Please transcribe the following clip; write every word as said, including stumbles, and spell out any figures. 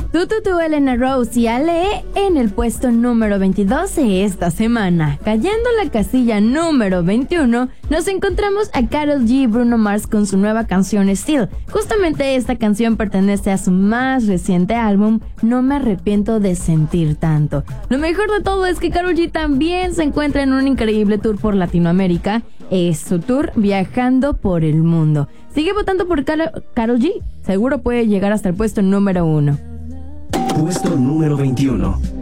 Tú, tú, tú, Elena Rose y Ale en el puesto número veintidós de esta semana. Cayendo la casilla número veintiuno, nos encontramos a Karol G y Bruno Mars con su nueva canción Still. Justamente esta canción pertenece a su más reciente álbum, No me arrepiento de sentir tanto. Lo mejor de todo es que Karol G también se encuentra en un increíble tour por Latinoamérica. Es su tour viajando por el mundo. Sigue votando por Karol G. Seguro puede llegar hasta el puesto número uno. Puesto número veintiuno.